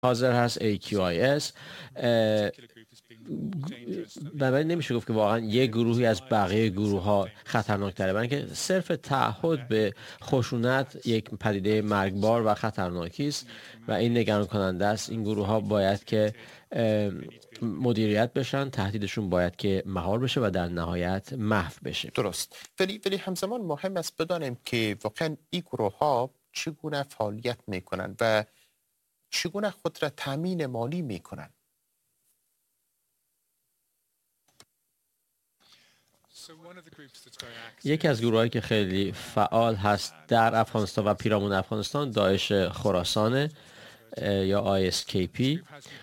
حاضر هست AQIS. بنابراین نمیشه گفت که واقعا یک گروهی از بقیه گروه ها خطرناک تره، بلکه صرف تعهد به خشونت یک پدیده مرگبار و خطرناکی است و این نگران کننده است. این گروه ها باید که مدیریت بشن، تهدیدشون باید که مهار بشه و در نهایت محو بشه. درست. ولی همزمان مهم است بدانیم که واقعا این گروه ها چگونه فعالیت میکنن و چگونه خود را تامین مالی میکنن. یکی از گروهایی که خیلی فعال هست در افغانستان و پیرامون افغانستان داعش خراسان یا ISKP.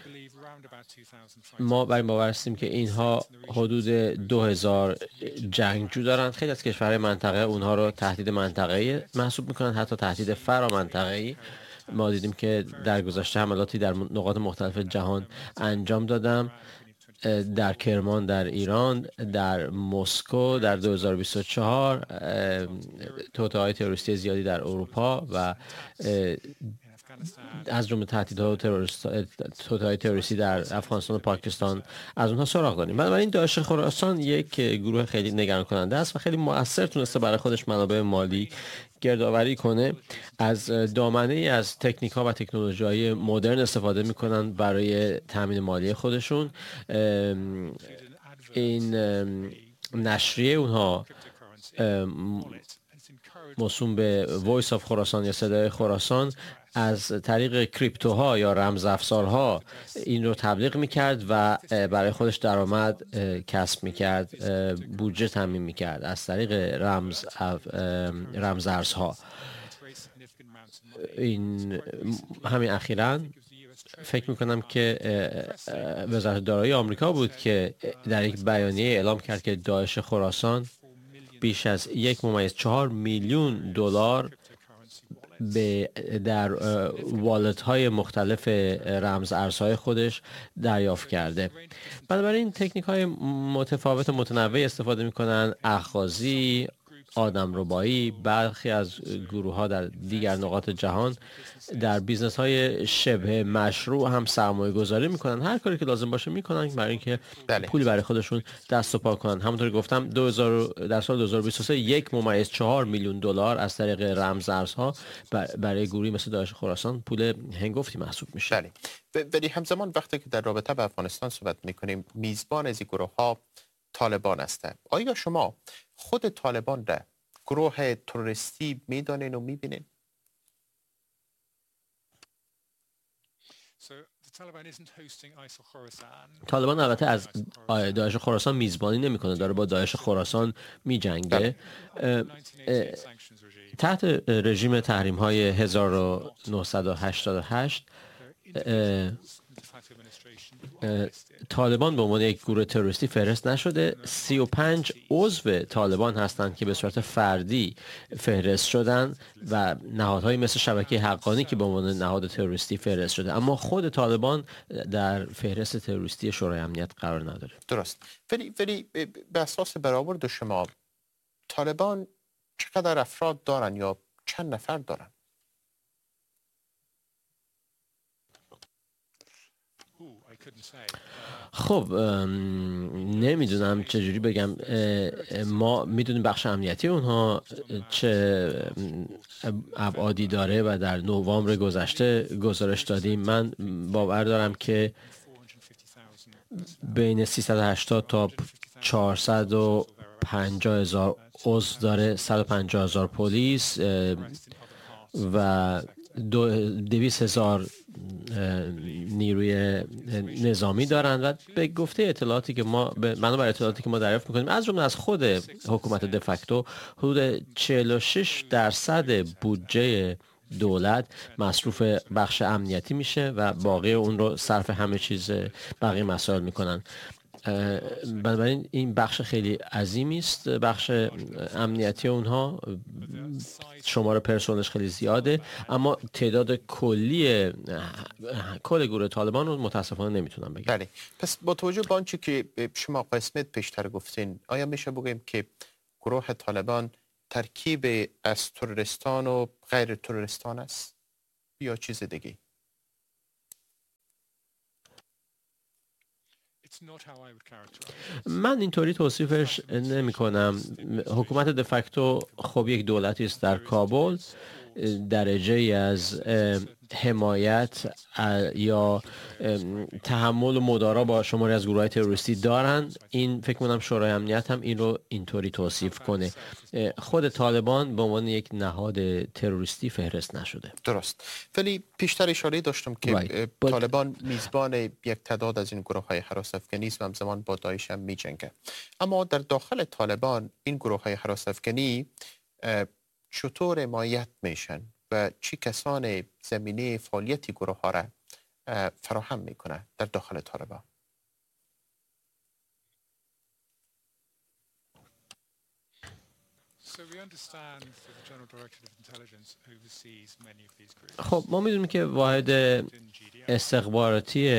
ما بر این باور هستیم که اینها حدود 2000 جنگجو دارند. خیلی از کشورهای منطقه اونها رو تهدید منطقه‌ای محسوب میکنن، حتی تهدید فرامنطقه‌ای. ما دیدیم که در گذشته حملاتی در نقاط مختلف جهان انجام دادم، در کرمان در ایران، در مسکو در 2024، توطئه‌های تروریستی زیادی در اروپا و از جمله تهدیدها و توطئه‌های تروریستی در افغانستان و پاکستان از اونها سراغ داریم. بنابراین داعش خراسان یک گروه خیلی نگران کننده است و خیلی مؤثر تونسته برای خودش منابع مالی گردآوری کنه. از دامنه ای از تکنیک ها و تکنولوژی های مدرن استفاده میکنن برای تامین مالی خودشون. این نشریه اونها موسوم به وایس آف خراسان یا صدای خراسان از طریق کریپتوها یا رمز افزارها این رو تبلیغ میکرد و برای خودش درآمد کسب میکرد، بودجه تامین میکرد از طریق رمز ارزها. این همین اخیراً فکر میکنم که وزارت دارایی آمریکا بود که در یک بیانیه اعلام کرد که داعش خراسان بیش از 1.4 میلیون دلار در والت های مختلف رمز ارزهای خودش دریافت کرده. بنابراین تکنیک های متفاوت و متنوع استفاده میکنن، اخاذی، آدمربایی. برخی از گروه ها در دیگر نقاط جهان در بیزنس های شبه مشروع هم سرمایه گذاری میکنن، هر کاری که لازم باشه میکنن برای اینکه پولی برای خودشون دست و پا کنن. همونطور که گفتم در سال 2023 1.4 میلیون دلار از طریق رمز ارزها برای گروهی مثل داعش خراسان پول هنگفتی محسوب میشه. ولی همزمان وقتی که در رابطه با افغانستان صحبت میکنیم، میزبان از این گروه ها طالبان هستند. آیا شما خود طالبان را گروه تروریستی میدانین و میبینین؟ طالبان البته از داعش خراسان میزبانی نمیکنه، داره با داعش خراسان میجنگه. تحت رژیم تحریم های 1988 طالبان به عنوان یک گروه تروریستی فهرست نشده. 35 عضو طالبان هستند که به صورت فردی فهرست شدن و نهادهایی مثل شبکه حقانی که به عنوان نهاد تروریستی فهرست شده، اما خود طالبان در فهرست تروریستی شورای امنیت قرار نداره. درست. ولی به اساس برآورد شما طالبان چقدر افراد دارن یا چند نفر دارن؟ خب نمیدونم چجوری بگم. ما میدونیم بخش امنیتی اونها چه ابعادی داره و در نوامبر گذشته گزارش دادیم. من باور دارم که بین 380 تا 450,000 عضو داره، 150,000 پلیس و 200,000 نیروی نظامی دارند و به گفته اطلاعاتی که بنابر اطلاعاتی که ما دریافت میکنیم از جمله از خود حکومت دفکتو، حدود 46% بودجه دولت مصروف بخش امنیتی میشه و باقی اون رو صرف همه چیز بقیه مسائل میکنن. بنابراین این بخش خیلی عظیمی است، بخش امنیتی اونها. شمار پرسنلش خیلی زیاده، اما تعداد کل گروه طالبان رو متاسفانه نمیتونم بگم. بله. پس با توجه به آنچه که شما قسمت پیشتر گفتین، آیا میشه بگیم که گروه طالبان ترکیب از تروریستان و غیر تروریستان است یا چیز دیگه؟ من اینطوری توصیفش نمی کنم. حکومت دفکتو خب یک دولتی است در کابل، درجه ای از حمایت یا تحمل و مدارا با شماری از گروه های تروریستی دارند. این فکر کنم شورای امنیت هم این رو اینطوری توصیف کنه. خود طالبان به عنوان یک نهاد تروریستی فهرست نشده. درست. ولی پیشتر اشاره داشتم که طالبان میزبان یک تعداد از این گروه های هراس افکنی است و همزمان با داعش هم می جنگه. اما در داخل طالبان این گروه های هراس افکنی چطور حمایت میشن و چی کسان زمینه فعالیت گروه ها را فراهم میکنه در داخل طالبان؟ خب ما میدونیم که واحد استخباراتی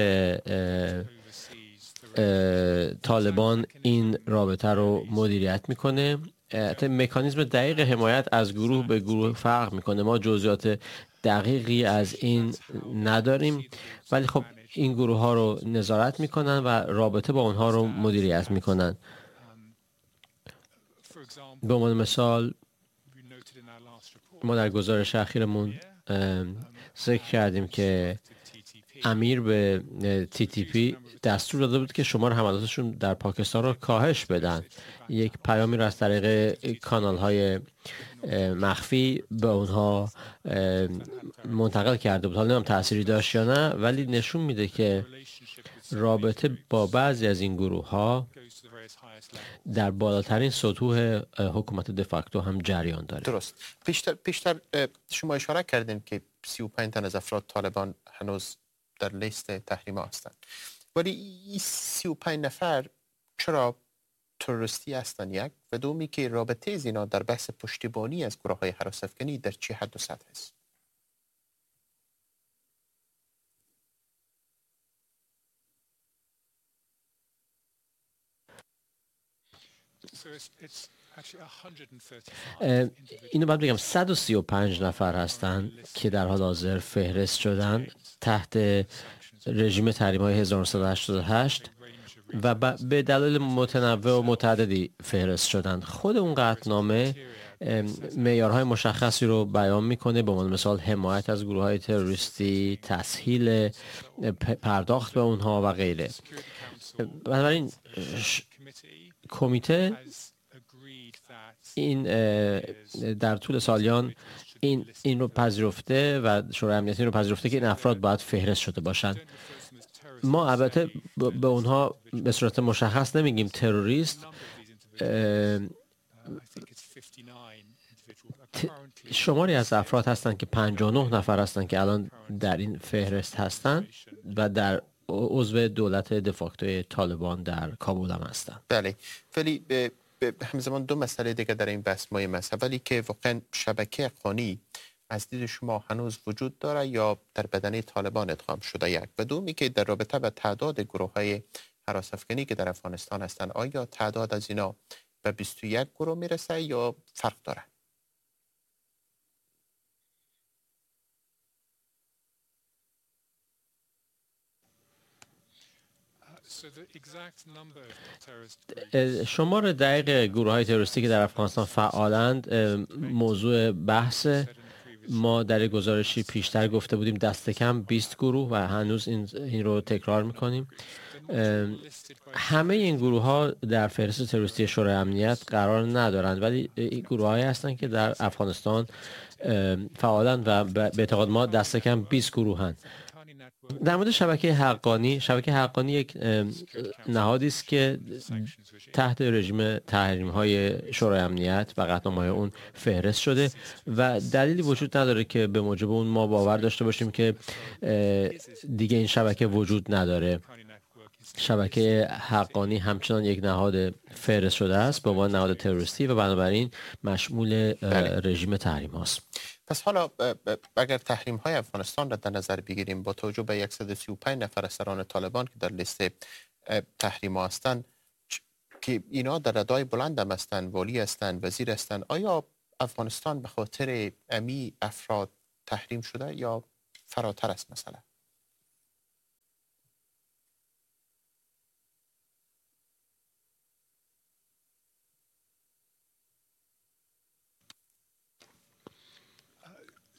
طالبان این رابطه رو مدیریت میکنه. مکانیزم دقیق حمایت از گروه به گروه فرق میکنه. ما جزئیات دقیقی از این نداریم، ولی خب این گروه ها رو نظارت میکنن و رابطه با اونها رو مدیریت میکنن. به عنوان مثال ما در گزارش اخیرمون ذکر کردیم که امیر به TTP دستور داده بود که شمار حملاتشون در پاکستان رو کاهش بدن. یک پیامی رو از طریق کانال های مخفی به اونها منتقل کرده بود. حالا نمیدونم تأثیری داشت یا نه، ولی نشون میده که رابطه با بعضی از این گروه ها در بالاترین سطوح حکومت دفاکتو هم جریان داره. درست. پیشتر شما اشاره کردین که 35 تن از افراد طالبان هنوز در لیست تحریم ها هستند، ولی این 35 نفر چرا تروریستی هستند؟ یک و دومی که رابطه از اینا در بحث پشتیبانی از گروه های هراس افکنی در چه حد و سطح است؟ اینو باید بگم 135 نفر هستند که در حال حاضر فهرست شدن تحت رژیم تحریم‌های 1988 و به دلایل متنوع و متعددی فهرست شدند. خود اون قطعنامه معیارهای مشخصی رو بیان میکنه، به عنوان مثال حمایت از گروه‌های تروریستی، تسهیل پرداخت به اونها و غیره. بنابراین کمیته این در طول سالیان این رو پذیرفته و شورای امنیت این رو پذیرفته که این افراد باید فهرست شده باشند. ما البته به اونها به صورت مشخص نمیگیم تروریست. شماری از افراد هستند که 59 نفر هستند که الان در این فهرست هستند و در عضو دولت دفاکتوی طالبان در کابل هم هستند. بله، ولی به همزمان دو مسئله دیگه در این بحث مهم است. اولی که واقعا شبکه اخوانی از دید شما هنوز وجود داره یا در بدنه طالبان ادغام شده؟ یک و دومی که در رابطه به تعداد گروه های هراس افکنی که در افغانستان هستند، آیا تعداد از اینا به 21 گروه میرسه یا فرق داره؟ شمار دقیق گروه های تروریستی که در افغانستان فعالند موضوع بحث. ما در گزارشی پیشتر گفته بودیم دست کم 20 گروه و هنوز این رو تکرار میکنیم. همه این گروه ها در فهرست تروریستی شورای امنیت قرار ندارند، ولی این گروه هایی هستند که در افغانستان فعالند و به اعتقاد ما دست کم 20 گروه هستند. در مورد شبکه حقانی یک نهادی است که تحت رژیم تحریم‌های شورای امنیت و قطعنامه‌های اون فهرست شده و دلیلی وجود نداره که به موجب اون ما باور داشته باشیم که دیگه این شبکه وجود نداره. شبکه حقانی همچنان یک نهاد فهرست شده است به عنوان نهاد تروریستی و بنابراین مشمول رژیم تحریم هاست. پس حالا اگر تحریم های افغانستان را در نظر بگیریم با توجه به 135 نفر از سران طالبان که در لیست تحریم ها هستند که اینا در ردای بلند هم هستند، والی هستند، وزیر هستند، آیا افغانستان به خاطر امی افراد تحریم شده یا فراتر است مثلا؟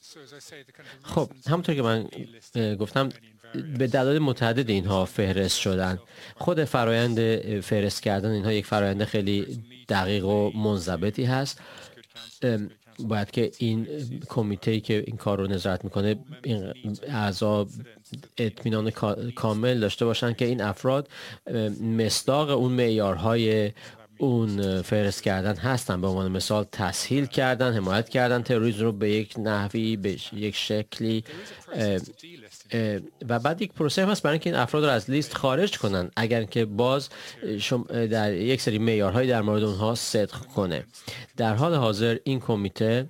خب همونطور که من گفتم به دلایل متعدد اینها فهرست شدن. خود فرایند فهرست کردن اینها یک فرایند خیلی دقیق و منضبطی هست. باید که این کمیته که این کار رو نظارت میکنه این اعضا اطمینان کامل داشته باشن که این افراد مصداق اون معیارهای اون فهرست کردن هستن. به عنوان مثال تسهیل کردن، حمایت کردن تروریسم رو به یک نحوی، به یک شکلی، و بعد یک پروسه هم هست برای اینکه این افراد رو از لیست خارج کنن اگر که باز در یک سری معیارهایی در مورد اونها صدق کنه. در حال حاضر این کمیته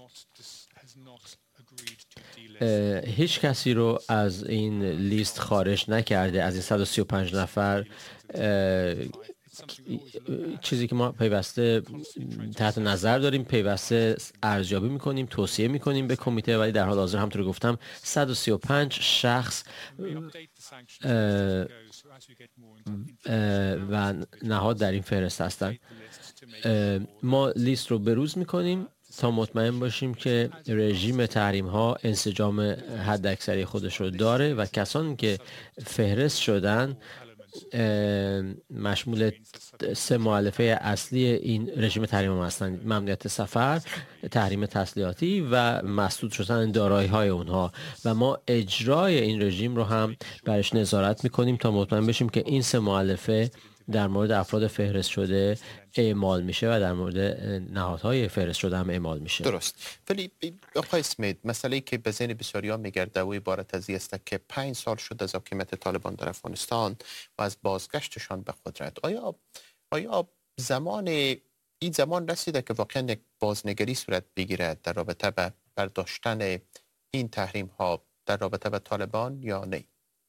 هیچ کسی رو از این لیست خارج نکرده. از این 135 نفر چیزی که ما پیوسته تحت نظر داریم، پیوسته ارزیابی میکنیم، توصیه میکنیم به کمیته، ولی در حال حاضر همونطور گفتم 135 شخص و نهاد در این فهرست هستند. ما لیست رو بروز میکنیم تا مطمئن باشیم که رژیم تحریم ها انسجام حداکثری خودش رو داره و کسانی که فهرست شدن مشمول 3 مؤلفه اصلی این رژیم تحریم ها هستند: ممنوعیت سفر، تحریم تسلیحاتی و مسدود شدن دارایی های اونها. و ما اجرای این رژیم رو هم برش نظارت میکنیم تا مطمئن بشیم که این 3 مؤلفه در مورد افراد فهرست شده اعمال میشه و در مورد نهادهای فهرست شده هم اعمال میشه. درست. ولی آقای اسمیت، مسئله که به ذهن بسیاری‌ها میگرده و عبارت از این است که 5 سال شد از حاکمیت طالبان در افغانستان و از بازگشتشان به قدرت. آیا این زمان رسیده که واقعا یک بازنگری صورت بگیرد در رابطه به برداشتن این تحریم ها در رابطه به طالبان یا نه؟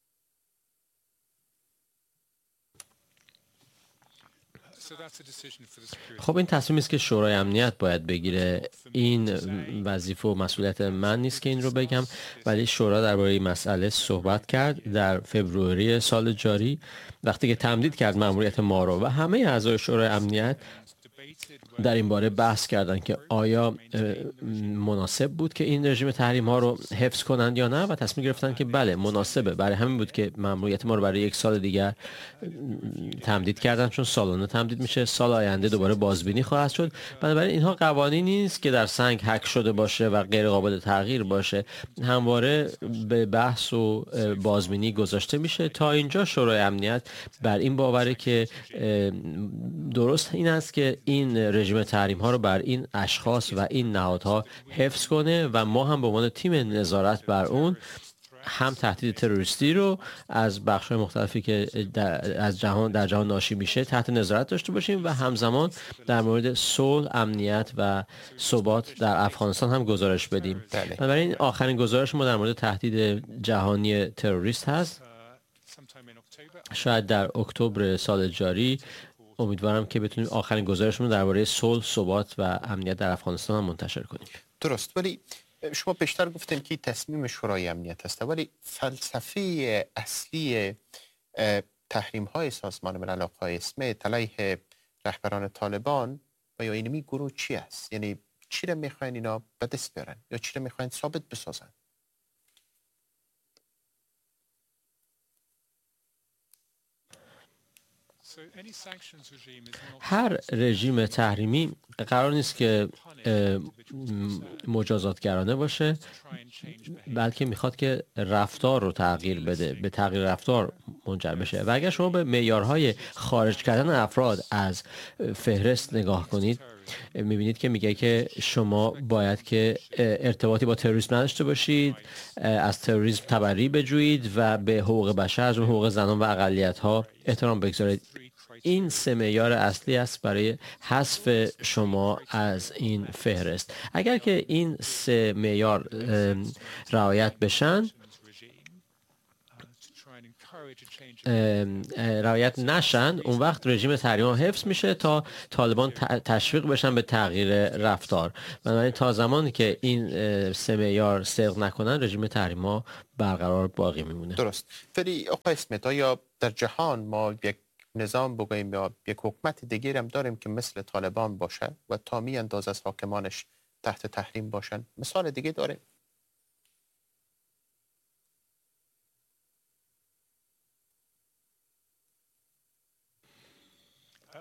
خب این تصمیمی است که شورای امنیت باید بگیره. این وظیفه و مسئولیت من نیست که این رو بگم، ولی شورا درباره این مسئله صحبت کرد در فوریه سال جاری وقتی که تمدید کرد مأموریت ما رو، و همه اعضای شورای امنیت در این باره بحث کردند که آیا مناسب بود که این رژیم تحریم ها رو حفظ کنند یا نه، و تصمیم گرفتن که بله مناسبه. برای همین بود که مأموریت ما رو برای 1 سال دیگر تمدید کردن، چون سالانه تمدید میشه، سال آینده دوباره بازبینی خواهد شد. بنابراین اینها قوانینی نیست که در سنگ حک شده باشه و غیر قابل تغییر باشه، همواره به بحث و بازبینی گذاشته میشه تا اینجا شورای امنیت بر این باوره که درست این است که این رژیم تحریم ها رو بر این اشخاص و این نهادها حفظ کنه و ما هم به عنوان تیم نظارت بر اون هم تهدید تروریستی رو از بخش‌های مختلفی که در جهان ناشی میشه تحت نظارت داشته باشیم و همزمان در مورد صلح، امنیت و ثبات در افغانستان هم گزارش بدیم. بنابراین آخرین گزارش ما در مورد تهدید جهانی تروریست هست. شاید در اکتبر سال جاری امیدوارم که بتونیم آخرین گزارشمون درباره صلح، ثبات و امنیت در افغانستان هم منتشر کنیم. درست. ولی شما پیشتر گفتین که تصمیم شورای امنیت است، ولی فلسفه اصلی تحریم های سازمان ملل آقای اسمیت علیه رهبران طالبان و یا اینمی گروه چی است؟ یعنی چی رو میخواین اینا به دست بیارن یا چی رو میخواین ثابت بسازن؟ هر رژیم تحریمی قرار نیست که مجازاتگرانه باشه، بلکه میخواد که رفتار رو تغییر بده، به تغییر رفتار منجر بشه. و اگر شما به معیارهای خارج کردن افراد از فهرست نگاه کنید، میبینید که میگه که شما باید که ارتباطی با تروریسم نداشته باشید، از تروریسم تبری بجویید و به حقوق بشر، از اون حقوق زنان و اقلیت‌ها احترام بگذارید. این 3 معیار اصلی است برای حذف شما از این فهرست. اگر که این 3 معیار رعایت بشن، رعایت نشن، اون وقت رژیم تحریم ها حفظ میشه تا طالبان تشویق بشن به تغییر رفتار. بنابراین تا زمانی که این 3 معیار صدق نکنن، رژیم تحریم ها برقرار باقی میمونه. درست. ولی آقای اسمیت، آیا در جهان ما یک نظام بگوییم یا یک حکومت دیگه هم داریم که مثل طالبان باشه و تا می انداز از حاکمانش تحت تحریم باشن؟ مثال دیگه داریم؟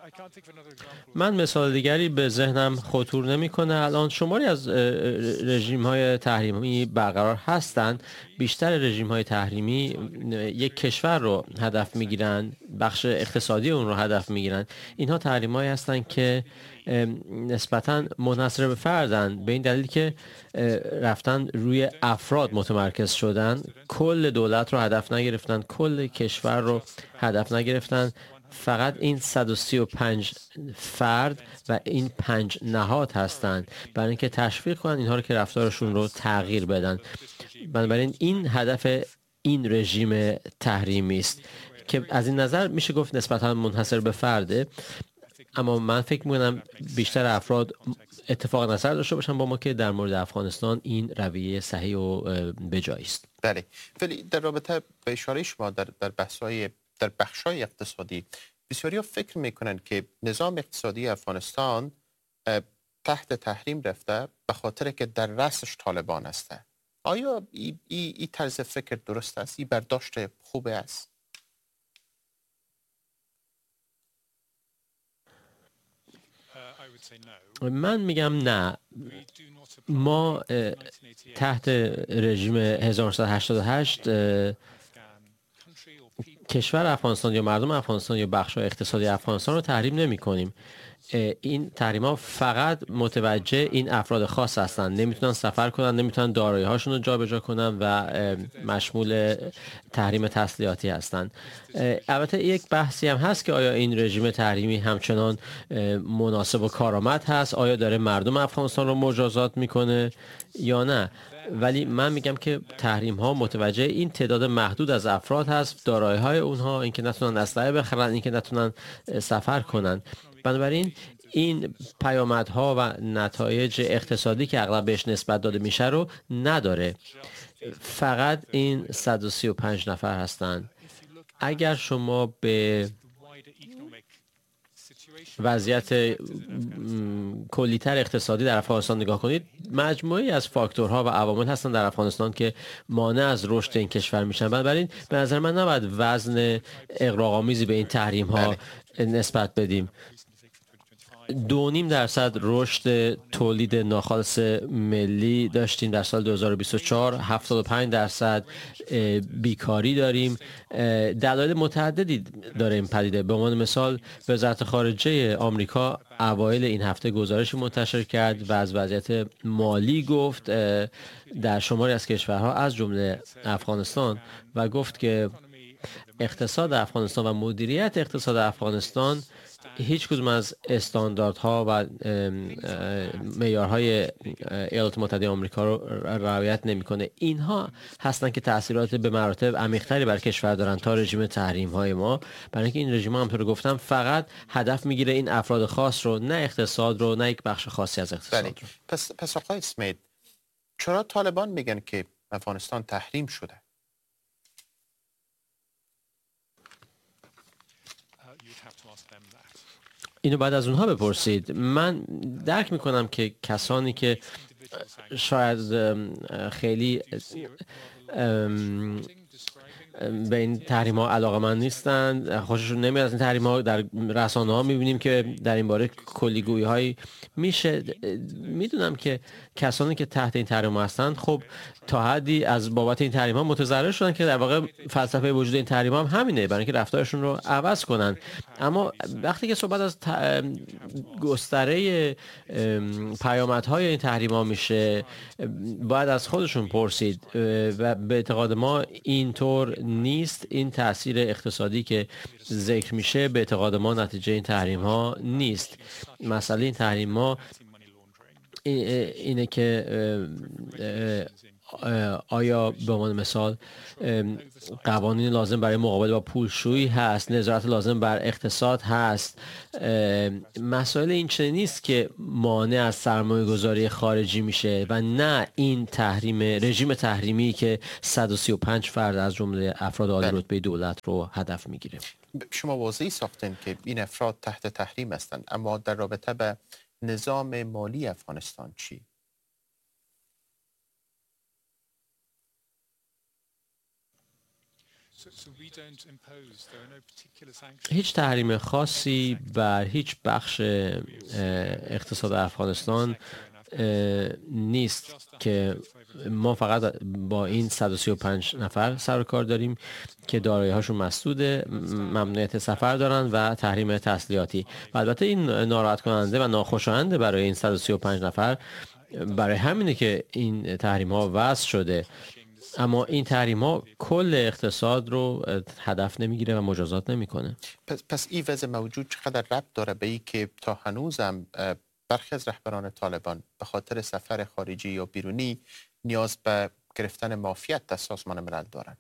من مثال دیگری به ذهنم خطور نمیکنه. الان شماری از رژیم های تحریمی برقرار هستند. بیشتر رژیم های تحریمی یک کشور رو هدف میگیرن، بخش اقتصادی اون رو هدف میگیرن. اینها تحریم هایی هستند که نسبتاً منحصر به فردن، به این دلیل که رفتن روی افراد متمرکز شدن، کل دولت رو هدف نگرفتن، کل کشور رو هدف نگرفتن. فقط این 135 فرد و این 5 نهاد هستند برای اینکه تشویق کنن اینها رو که رفتارشون رو تغییر بدن. بنابراین این هدف این رژیم تحریمی است که از این نظر میشه گفت نسبتاً منحصر به فرده، اما من فکر میکنم بیشتر افراد اتفاق نظر داشته باشن با ما که در مورد افغانستان این رویه صحیح و بجایی است. بله، ولی در رابطه به اشاره شما در بخش‌های اقتصادی، بسیاری فکر میکنن که نظام اقتصادی افغانستان تحت تحریم رفته به خاطر که در رأسش طالبان است. آیا این طرز فکر درست است؟ این برداشت خوب است؟ من میگم نه. ما تحت رژیم 1988 کشور افغانستان یا مردم افغانستان یا بخش‌های اقتصادی افغانستان رو تحریم نمی‌کنیم. این تحریم‌ها فقط متوجه این افراد خاص هستند. نمیتونن سفر کنن، نمیتونن دارایی‌هاشون رو جابجا کنن و مشمول تحریم تسلیحاتی هستند. البته یک بحثی هم هست که آیا این رژیم تحریمی همچنان مناسب و کارآمد هست؟ آیا داره مردم افغانستان رو مجازات میکنه یا نه؟ ولی من میگم که تحریم ها متوجه این تعداد محدود از افراد هست، دارایی های اونها، اینکه نتونن اسلحه بخرن، اینکه نتونن سفر کنن. بنابراین این پیامدها و نتایج اقتصادی که اغلب بهش نسبت داده میشه رو نداره. فقط این 135 نفر هستند. اگر شما به وضعیت کلیتر اقتصادی در افغانستان نگاه کنید، مجموعی از فاکتورها و عوامل هستن در افغانستان که مانع از رشد این کشور میشن. بنابراین به نظر من نباید وزن اغراق‌آمیزی به این تحریم ها نسبت بدیم. 2.5% رشد تولید ناخالص ملی داشتیم در سال 2024، 75% بیکاری داریم. دلایل متعددی داره این پدیده. به عنوان مثال وزارت خارجه آمریکا اوایل این هفته گزارشی منتشر کرد و از وضعیت مالی گفت در شماری از کشورها از جمله افغانستان و گفت که اقتصاد افغانستان و مدیریت اقتصاد افغانستان هیچ کدوم از استانداردها و معیارهای ایالات متحده آمریکا رو رعایت نمیکنه. اینها هستن که تاثیرات به مراتب عمیق‌تری بر کشور دارن تا رژیم تحریم های ما، برای اینکه این رژیم ها همونطور گفتم فقط هدف میگیره این افراد خاص رو، نه اقتصاد رو، نه یک بخش خاصی از اقتصاد رو. پس آقای اسمیت، چرا طالبان میگن که افغانستان تحریم شده؟ اینو بعد از اونها بپرسید. من درک میکنم که کسانی که شاید خیلی به این تحریم ها علاقه‌مند نیستند، خوششون نمیاد از این تحریم ها، در رسانه ها میبینیم که در این باره کلیگویی هایی میشه. میدونم که کسانی که تحت این تحریم ها هستند خب تا حدی از بابت این تحریم ها متضرر شدن که در واقع فلسفه وجود این تحریم ها هم همینه، برای اینکه رفتارشون رو عوض کنن. اما وقتی که صحبت از گستره پیامدهای این تحریم ها میشه، باید از خودشون پرسید و به اعتقاد ما اینطور نیست. این تاثیر اقتصادی که ذکر میشه به اعتقاد ما نتیجه این تحریم ها نیست. مسئله این تحریم ها اینه که آیا به عنوان مثال قوانین لازم برای مقابله با پولشویی هست، نظارت لازم بر اقتصاد هست. مسائل این چنین نیست که مانع از سرمایه گذاری خارجی میشه و نه این رژیم تحریمی که 135 فرد از جمله افراد عالی رتبه دولت رو هدف میگیره. شما واضحی ساختین که این افراد تحت تحریم هستند، اما در رابطه به نظام مالی افغانستان چی؟ هیچ تحریم خاصی بر هیچ بخش اقتصاد افغانستان نیست که ما فقط با این 135 نفر سر و کار داریم که دارایی هاشون مسدوده، ممنوعیت سفر دارن و تحریم تسلیحاتی. و البته این ناراحت کننده و ناخوشاینده برای این 135 نفر، برای همینه که این تحریم ها وضع شده. اما این تحریم ها کل اقتصاد رو هدف نمیگیره و مجازات نمیکنه. پس این وضع موجود چقدر ربط داره به این که تا هنوزم برخی از رهبران طالبان به خاطر سفر خارجی یا بیرونی نیاز به گرفتن معافیت در سازمان ملل دارن؟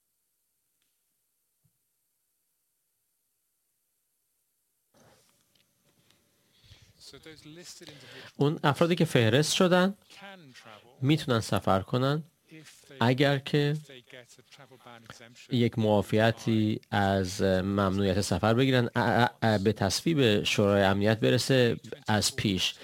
اون افرادی که فهرست شدن میتونن سفر کنن اگر که یک معافیتی از ممنوعیت سفر بگیرن، به تصویب شورای امنیت برسه از پیش.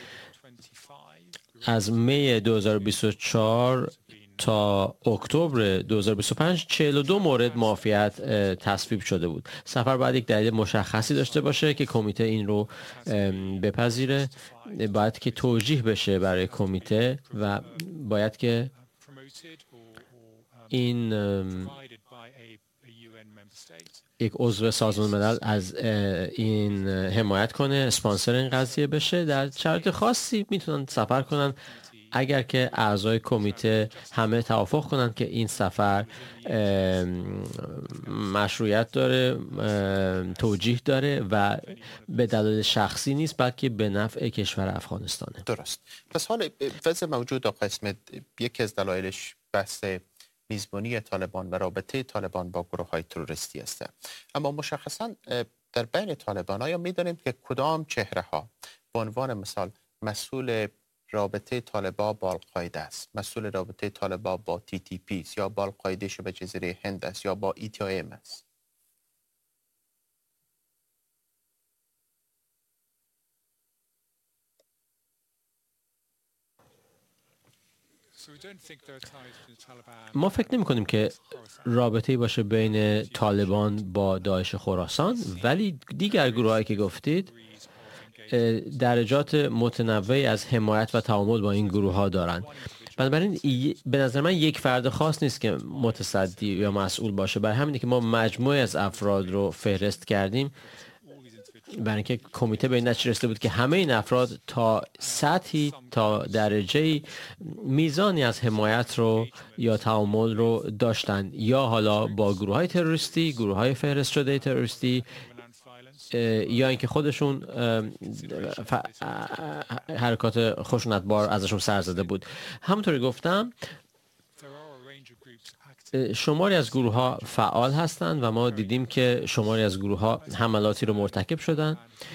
از می 2024 تا اکتبر 2025 42 مورد معافیت تصویب شده بود. سفر باید یک دلیل مشخصی داشته باشه که کمیته این رو بپذیره، باید که توجیه بشه برای کمیته و باید که این یک عضو سازمان ملل از این حمایت کنه، اسپانسر این قضیه بشه. در شرایط خاصی میتونن سفر کنن اگر که اعضای کمیته همه توافق کنن که این سفر مشروعیت داره، توجیه داره و به دلیل شخصی نیست بلکه به نفع کشور افغانستانه. درست. پس حال وضع موجود آقای اسمیت یکی از دلایلش بحث میزبانی طالبان و رابطه طالبان با گروه های تروریستی است. اما مشخصا در بین طالبان آیا میدانیم که کدام چهره ها به عنوان مثال مسئول رابطه طالبان با القاعده است، مسئول رابطه طالبان با TTP است، یا با القاعده شبه جزیره هند است، یا با ETIM است؟ ما فکر نمی کنیم که رابطه‌ای باشه بین طالبان با داعش خراسان، ولی دیگر گروهایی که گفتید درجات متنوعی از حمایت و تعامل با این گروه ها دارن. بنابراین به نظر من یک فرد خاص نیست که متصدی یا مسئول باشه. برای همینه که ما مجموعه از افراد رو فهرست کردیم، برای اینکه کمیته به این نتیجه رسیده بود که همه این افراد تا سطحی، تا درجه‌ای میزانی از حمایت رو یا تعامل رو داشتن، یا حالا با گروه‌های تروریستی، گروه‌های فهرست شده تروریستی، یا اینکه خودشون حرکات خشونتبار ازشون سر زده بود. همونطوری گفتم شماری از گروه ها فعال هستند و ما دیدیم که شماری از گروه ها حملاتی رو مرتکب شدن.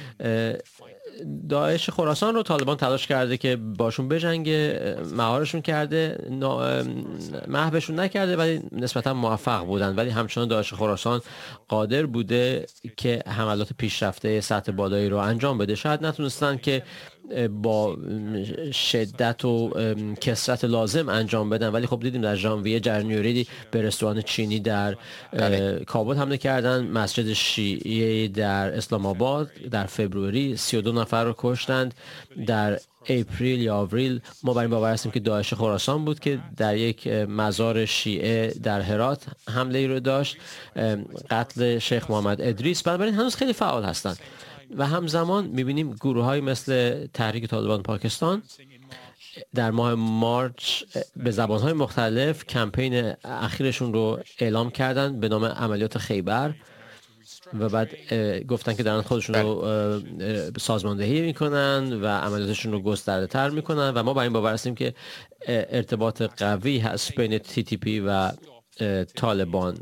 داعش خراسان رو طالبان تلاش کرده که باشون بجنگه، مهارشون کرده، محوشون نکرده، ولی نسبتا موفق بودن. ولی همچنان داعش خراسان قادر بوده که حملات پیشرفته سطح بالایی رو انجام بده. شاید نتونستن که با شدت و کثرت لازم انجام بدن، ولی خب دیدیم در ژانویه جرنیوری به رستوران چینی در کابل حمله کردن، مسجد شیعه در اسلام آباد در فوریه 32 نفر رو کشتند. در اپریل یا آوریل ما بر این باور هستیم که داعش خراسان بود که در یک مزار شیعه در هرات حمله ای رو داشت، قتل شیخ محمد ادریس. بنابراین هنوز خیلی فعال هستند و همزمان می‌بینیم گروه‌های مثل تحریک طالبان پاکستان در ماه مارچ به زبان‌های مختلف کمپین اخیرشون رو اعلام کردن به نام عملیات خیبر و بعد گفتن که دارن خودشون رو سازماندهی میکنن و عملیاتشون رو گسترده‌تر میکنن و ما بر این باور هستیم که ارتباط قوی هست بین TTP و طالبان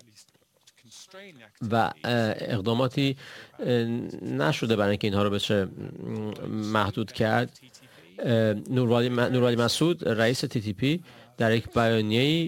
و اقداماتی نشده برای اینکه اینها رو بشه محدود کرد. نوروالی مسعود رئیس TTP در یک بیانیه‌ای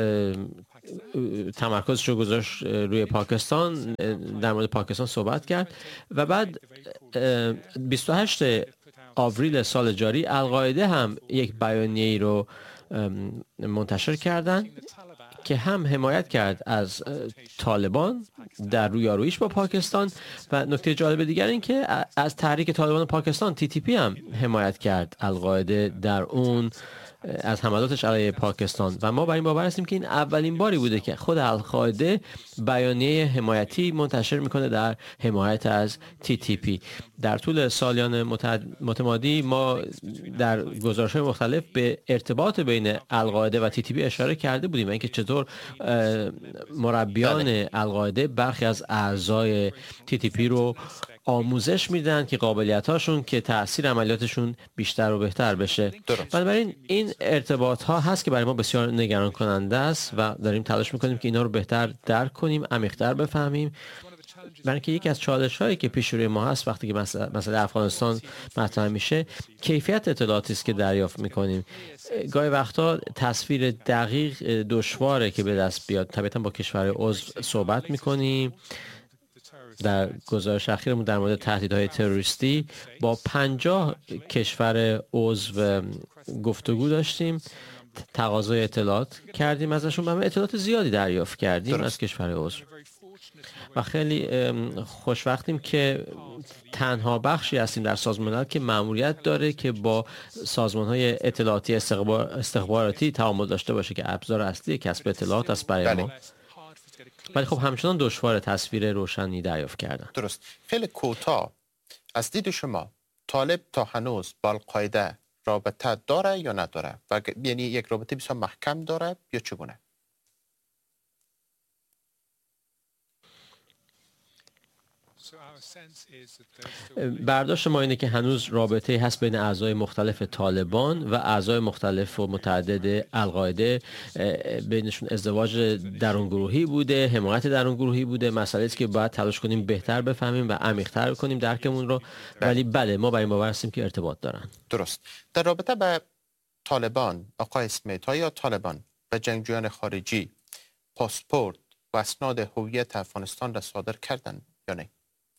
تمرکزش رو گذاشت روی پاکستان، در مورد پاکستان صحبت کرد و بعد 28 آوریل سال جاری القاعده هم یک بیانیه‌ای رو منتشر کردن که هم حمایت کرد از طالبان در رویاروییش با پاکستان و نکته جالب دیگر این که از تحریک طالبان پاکستان TTP هم حمایت کرد القاعده در اون از حملاتش علیه پاکستان و ما بر این باور هستیم که این اولین باری بوده که خود القاعده بیانیه حمایتی منتشر میکنه در حمایت از TTP. در طول سالیان متمادی ما در گزارش‌های مختلف به ارتباط بین القاعده و TTP اشاره کرده بودیم، اینکه چطور مربیان القاعده برخی از اعضای TTP رو آموزش میدن که قابلیتاشون که تأثیر عملیاتشون بیشتر و بهتر بشه. بنابراین این ارتباط ها هست که برای ما بسیار نگران کننده است و داریم تلاش میکنیم که اینا رو بهتر درک کنیم، عمیق‌تر بفهمیم. برای اینکه یکی از چالش هایی که پیش روی ما هست وقتی که مسئله افغانستان مطرح میشه کیفیت اطلاعاتی است که دریافت میکنیم. گاهی وقتا تصویر دقیق دشواره که به دست بیاد. طبیعتا با کشور عضو صحبت میکنیم. در گزارش اخیرمون در مورد تهدیدهای تروریستی با 50 کشور عضو گفتگو داشتیم، تقاضای اطلاعات کردیم ازشون و اطلاعات زیادی دریافت کردیم از کشور عضو و خیلی خوشوقتیم که تنها بخشی هستیم در سازمان ملل که مأموریت داره که با سازمان‌های اطلاعاتی استخباراتی تعامل داشته باشه که ابزار اصلی کسب اطلاعات است برای ما. ولی خب همچنان دشوار تصویر روشنی دریافت کردن. درست. خیلی کوتاه از دید شما طالب تا هنوز با القاعده رابطه داره یا نداره؟ یعنی یک رابطه بسیار محکم داره یا چگونه؟ برداشت ما اینه که هنوز رابطه هست بین اعضای مختلف طالبان و اعضای مختلف و متعدد القاعده. بینشون ازدواج درونگروهی بوده، حمایت درونگروهی بوده. مسئله است که باید تلاش کنیم بهتر بفهمیم و عمیق‌تر کنیم درکمون رو. ولی بله ما بر این باور هستیم که ارتباط دارن. درست. در رابطه به طالبان، آقای اسمیت، یا طالبان به جنگجویان خارجی پاسپورت و اسناد هویت افغانستان را صادر کردن یا نه؟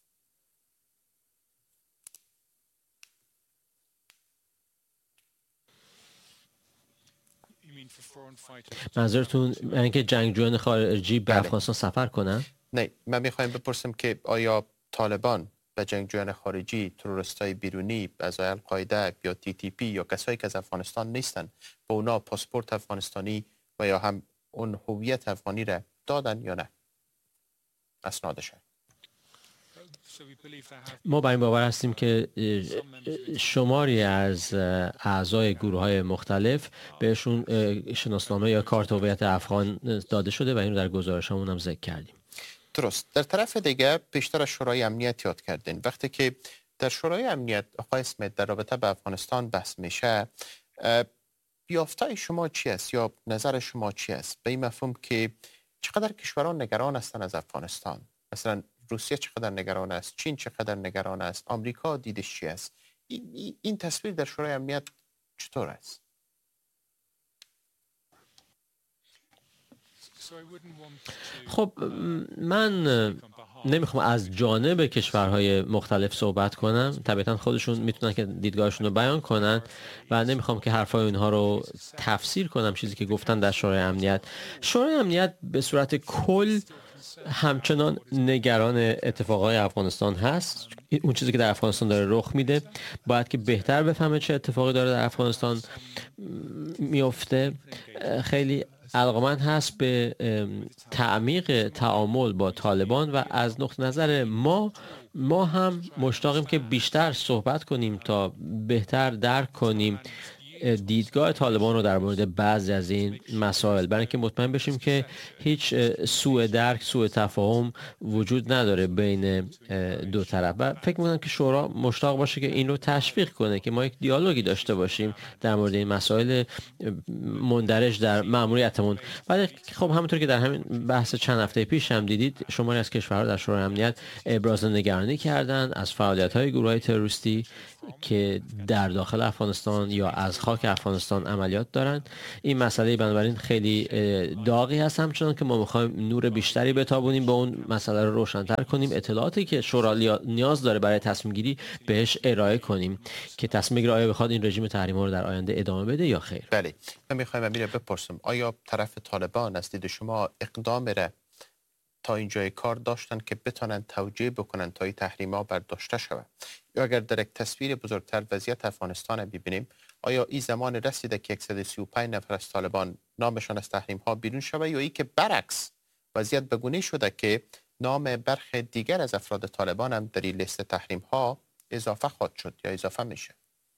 منظورتون اینکه جنگجویان خارجی به افغانستان سفر کنن؟ نه، من میخوایم بپرسم که آیا طالبان به جنگجویان خارجی، تروریستای بیرونی، اعضای القاعده یا TTP یا کسایی که از افغانستان نیستن به اونا پاسپورت افغانستانی و یا هم اون هویت افغانی را دادن یا نه؟ اسنادش. ما بر این باور هستیم که شماری از اعضای گروه‌های مختلف بهشون شناسنامه یا کارت هویت افغان داده شده و این رو در گزارشمون هم ذکر کردیم. درست. در طرف دیگه بیشتر از شورای امنیت یاد کردین. وقتی که در شورای امنیت آقای اسمیت در رابطه به افغانستان بحث میشه، یافتای شما چی است یا نظر شما چی است به این مفهوم که چقدر کشوران نگران هستند از افغانستان؟ مثلا روسیه چقدر نگران است، چین چقدر نگران است، آمریکا دیدش چی است؟ این تصویر در شورای امنیت چطور است؟ خب من نمیخوام از جانب کشورهای مختلف صحبت کنم. طبیعتا خودشون میتونن که دیدگاهشون رو بیان کنن و نمیخوام که حرفای اونها رو تفسیر کنم. چیزی که گفتن در شورای امنیت به صورت کل همچنان نگران اتفاقای افغانستان هست. اون چیزی که در افغانستان داره رخ میده باید که بهتر بفهمه چه اتفاقی داره در افغانستان میفته. خیلی علاقه‌مند هست به تعمیق تعامل با طالبان و از نقطه نظر ما هم مشتاقیم که بیشتر صحبت کنیم تا بهتر درک کنیم دیدگاه طالبان رو در مورد بعضی از این مسائل، برای اینکه مطمئن بشیم که هیچ سوء درک، سوء تفاهم وجود نداره بین دو طرف. و فکر می‌کنم که شورا مشتاق باشه که این رو تشویق کنه که ما یک دیالوگی داشته باشیم در مورد این مسائل مندرج در مأموریتمون. ولی خب همونطور که در همین بحث چند هفته پیش هم دیدید، شماری از کشورها در شورای امنیت ابراز نگرانی کردن از فعالیت‌های گروه‌های تروریستی که در داخل افغانستان یا از خاک افغانستان عملیات دارند. این مسئله بنابراین خیلی داغی هست، همچنان که ما میخوایم نور بیشتری بتابونیم، به اون مسئله رو روشن‌تر کنیم، اطلاعاتی که شورا نیاز داره برای تصمیم گیری بهش ارائه کنیم که تصمیم گیری آیا بخواد این رژیم تحریمی رو در آینده ادامه بده یا خیر. بله، من میخوایم امیر بپرسم آیا طرف طالبان از دید شما اقدام را تا اینجای کار داشتن که بتونن توجیه بکنن تا این تحریم‌ها برداشته شود، یا اگر در یک تصویر بزرگتر وضعیت افغانستان ببینیم، آیا این زمان رسیده که 135 نفر از طالبان نامشان از تحریم‌ها بیرون شود، یا ای که برعکس وضعیت بگونه شده که نام برخی دیگر از افراد طالبان هم در این لیست تحریم‌ها اضافه خواهد شد یا اضافه میشه؟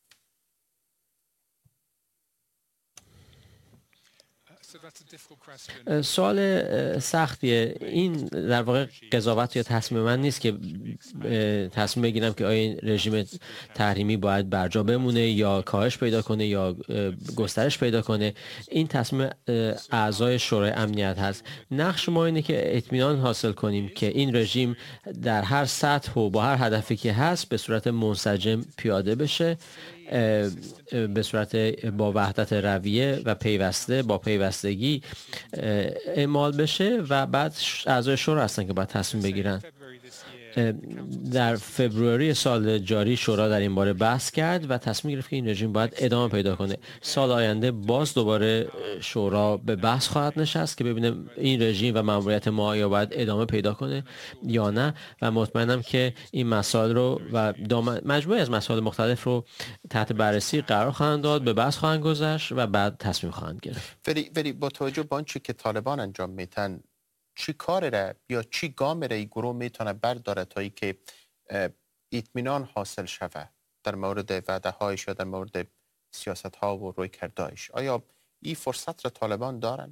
سوال سختیه. این در واقع قضاوت یا تصمیم من نیست که تصمیم بگیرم که آیا این رژیم تحریمی باید برجا بمونه یا کاهش پیدا کنه یا گسترش پیدا کنه. این تصمیم اعضای شورای امنیت هست. نقش ما اینه که اطمینان حاصل کنیم که این رژیم در هر سطح و با هر هدفی که هست به صورت منسجم پیاده بشه، به صورت با وحدت رویه و پیوسته با پیوستگی اعمال بشه و بعد اعضای شورا هستن که باید تصمیم بگیرن. در فبروری سال جاری شورا در این باره بحث کرد و تصمیم گرفت که این رژیم باید ادامه پیدا کنه. سال آینده باز دوباره شورا به بحث خواهد نشست که ببینه این رژیم و ماموریت ما یا باید ادامه پیدا کنه یا نه، و مطمئنم که این مسائل رو و مجموعه از مسائل مختلف رو تحت بررسی قرار خواهند داد، به بحث خواهند گذاشت و بعد تصمیم خواهند گرفت. ولی با توجه به آنچه که طالبان انجام میتن، چی کار را یا چی گام را این گروه میتونه برداره تا ای که اطمینان حاصل شود در مورد وعده هایش یا در مورد سیاست ها و روی کردایش؟ آیا این فرصت را طالبان دارن؟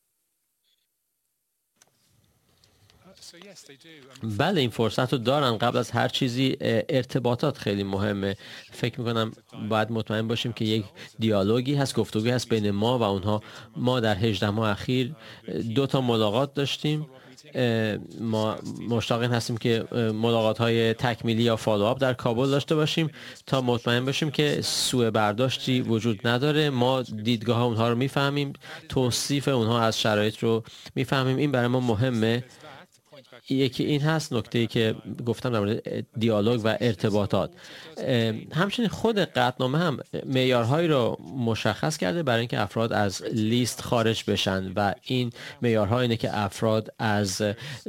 بله، این فرصت رو دارن. قبل از هر چیزی ارتباطات خیلی مهمه. فکر میکنم باید مطمئن باشیم که یک دیالوگی هست، گفتگوی هست بین ما و اونها. ما در 18 ماه اخیر 2 تا ملاقات داشتیم. ما مشتاق هستیم که ملاقات های تکمیلی یا فالوآپ در کابل داشته باشیم تا مطمئن باشیم که سوء برداشتی وجود نداره. ما دیدگاه اونها رو میفهمیم، توصیف اونها از شرایط رو میفهمیم. این برای ما مهمه. یکی این هست، نکته‌ای که گفتم در مورد دیالوگ و ارتباطات. همچنین خود قطعنامه هم معیارهایی رو مشخص کرده برای اینکه افراد از لیست خارج بشن و این معیارها اینه که افراد از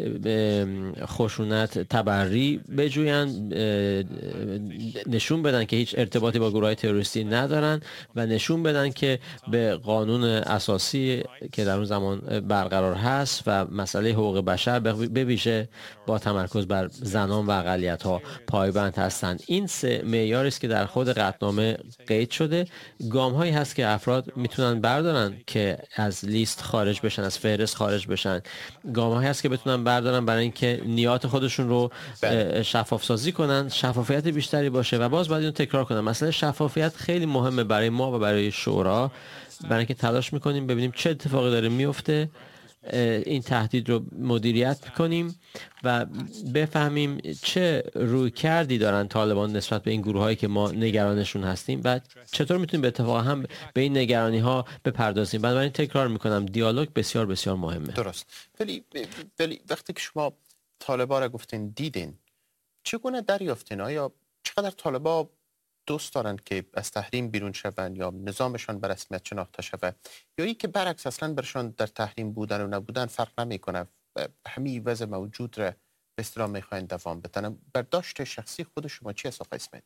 خشونت تبری بجوین، نشون بدن که هیچ ارتباطی با گروه‌های تروریستی ندارن و نشون بدن که به قانون اساسی که در اون زمان برقرار هست و مسئله حقوق بشر به ویژه با تمرکز بر زنان و اقلیت‌ها پایبند هستند. این 3 معیاری است که در خود قطعنامه قید شده. گام‌هایی هست که افراد میتونن بردارن که از لیست خارج بشن، از فهرست خارج بشن. گام‌هایی هست که بتونن بردارن برای اینکه نیات خودشون رو شفاف سازی کنن، شفافیت بیشتری باشه و باز باید اینو تکرار کنم. مسئله شفافیت خیلی مهمه برای ما و برای شورا، برای اینکه تلاش می‌کنیم ببینیم چه اتفاقی داره میفته، این تهدید رو مدیریت کنیم و بفهمیم چه روی کردی دارن طالبان نسبت به این گروه هایی که ما نگرانشون هستیم و چطور میتونیم به اتفاق هم به این نگرانی ها بپردازیم. بنابراین تکرار میکنم دیالوگ بسیار بسیار مهمه. درست. ولی وقتی که شما طالبان را گفتین دیدین، چگونه دریافتین؟ آیا چقدر طالبان دوست دارن که از تحریم بیرون شون یا نظامشان به رسمیت شناخته شود، یا ای که برعکس اصلا برشان در تحریم بودن و نبودن فرق نمیکنه، همین وضع موجود را به اصطلاح میخواین دوام بدن؟ برداشت شخصی خود شما چی است آقای اسمیت؟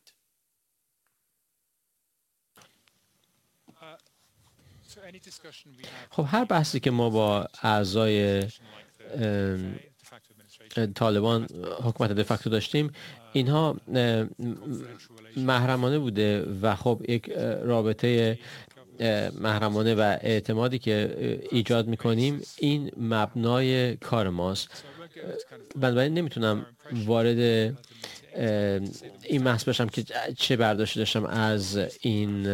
خب هر بحثی که ما با اعضای طالبان حکومت دفاکتو داشتیم، اینها محرمانه بوده و خب یک رابطه محرمانه و اعتمادی که ایجاد میکنیم این مبنای کار ماست. بنابراین نمیتونم وارد این بحث بشم که چه برداشتی داشتم از این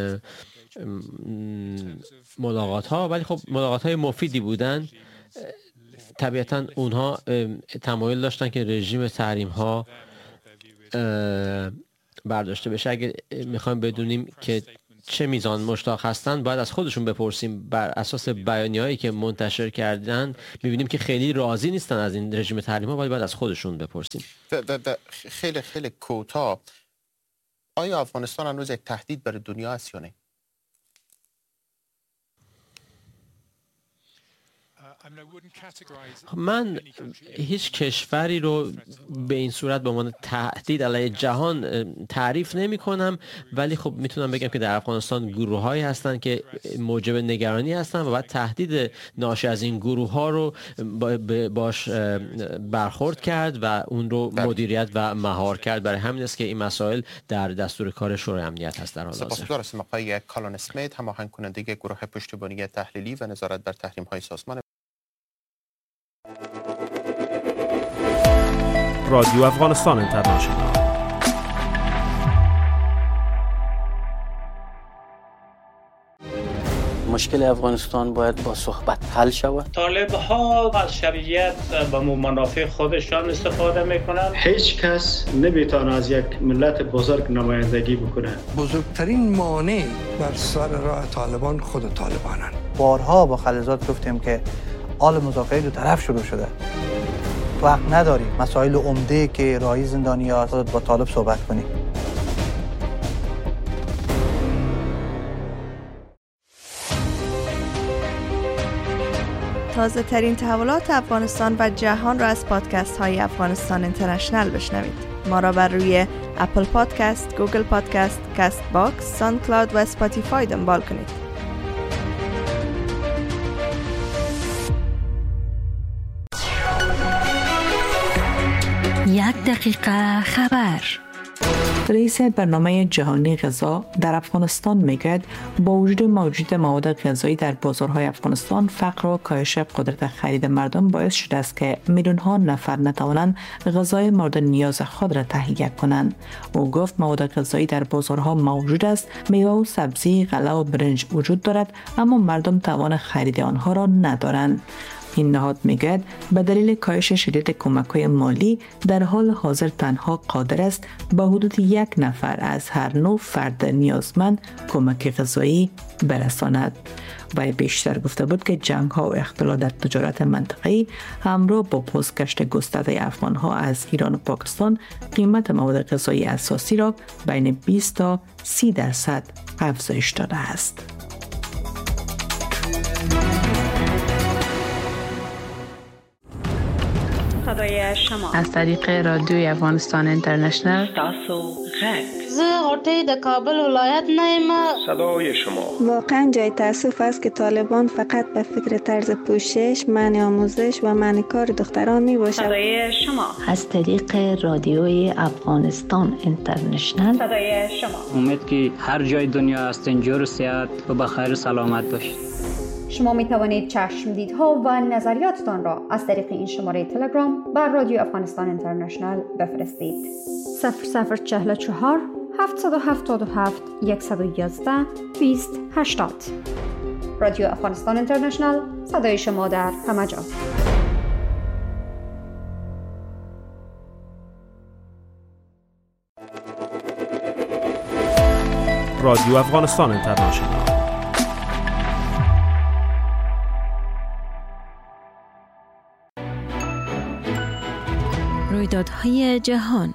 ملاقات ها، ولی خب ملاقات های مفیدی بودن. طبیعتا اونها تمایل داشتن که رژیم تحریم ها برداشته بشه. اگه میخوایم بدونیم که چه میزان مشتاق هستن باید از خودشون بپرسیم. بر اساس بیانیه‌هایی که منتشر کردن میبینیم که خیلی راضی نیستن از این رژیم تحریم‌ها، باید از خودشون بپرسیم. خیلی خیلی کوتاه، آیا افغانستان هنوز یک تهدید برای دنیا است یا نه؟ من هیچ کشوری رو به این صورت به عنوان تهدید علیه جهان تعریف نمی کنم، ولی خب میتونم بگم که در افغانستان گروه‌هایی هستن که موجب نگرانی هستن و باید تهدید ناشی از این گروه‌ها رو باش برخورد کرد و اون رو مدیریت و مهار کرد. برای همین است که این مسائل در دستور کار شورای امنیت هست در حال حاضر. سپاسگزار هستم آقای کالن اسمیت، هماهنگ کننده گروه پشتیبانی تحلیلی و نظارت بر تحریم‌های سازمان. رادیو افغانستان اینترنشنال. مشکل افغانستان باید با صحبت حل شود. طالب ها از شرعیت به منافع خودشان استفاده میکنند. هیچ کس نمیتونه از یک ملت بزرگ نمایندگی بکنه. بزرگترین مانع بر سر راه طالبان خود طالبانن. بارها با خلیلزاد گفتیم که حال مذاکره دو طرف شروع شده. وقت نداری مسائل عمده که راهی زندانیان خودت با طالب صحبت کنی. تازه ترین تحولات افغانستان و جهان را از پادکست های افغانستان اینترنشنل بشنوید. ما را بر روی اپل پادکست، گوگل پادکست، کست باکس، ساوند کلاود و اسپاتیفای دنبال کنید. 1 دقیقه خبر. رئیس برنامه جهانی غذا در افغانستان میگوید با وجود مواد غذایی در بازارهای افغانستان، فقر و کاهش قدرت خرید مردم باعث شده است که میلیون ها نفر نتوانند غذای مورد نیاز خود را تهیه کنند. او گفت مواد غذایی در بازارها موجود است، میوه و سبزی، غله و برنج وجود دارد، اما مردم توان خرید آنها را ندارند. این نهاد میگوید به دلیل کاهش شدید کمک‌های مالی در حال حاضر تنها قادر است با حدود 1 نفر از هر 9 فرد نیازمند کمک غذایی برساند. و بیشتر گفته بود که جنگ‌ها و اختلال در تجارت منطقه‌ای همراه با بازگشت گسترده افغان‌ها از ایران و پاکستان قیمت مواد غذایی اساسی را بین 20 تا 30% افزایش داده است. از طریق رادیوی افغانستان اینترنشنل. زه غوټۍ د کابل ولایت نه یم. صدای شما. واقعا جای تأسف است که طالبان فقط به فکر طرز پوشش، منع آموزش و منع کار دختران می باشد. صدای شما. از طریق رادیوی افغانستان اینترنشنل. صدای شما. امید که هر جای دنیا هستین جور و صحت و بخیر و سلامت باشید. شما می توانید چشمدیدها و نظریاتتان را از طریق این شماره تلگرام بر رادیو افغانستان اینترنشنل بفرستید. 0044 777 111 2080. رادیو افغانستان اینترنشنل، صدای شما در همه جا. رادیو افغانستان اینترنشنل. رویدادهای جهان.